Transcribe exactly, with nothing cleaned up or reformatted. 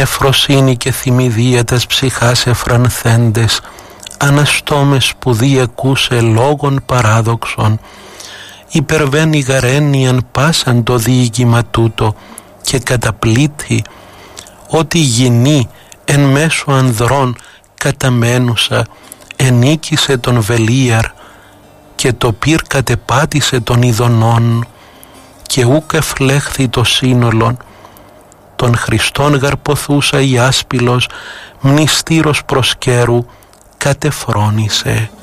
νεφροσύνη και θυμηδία τας ψυχάς εφρανθέντες, αναστόμες σπουδή εκούσε λόγων παράδοξων, υπερβαίνει γαρένιαν πάσαν το διοίκημα τούτο και καταπλήττει ότι γυνή εν μέσω ανδρών καταμένουσα ενίκησε τον Βελίαρ και το πυρ κατεπάτησε των ειδονών και ούκ εφλέχθη το σύνολον των Χριστών γαρποθούσα η άσπυλος μνηστήρος προσκέρου κατεφρόνησε.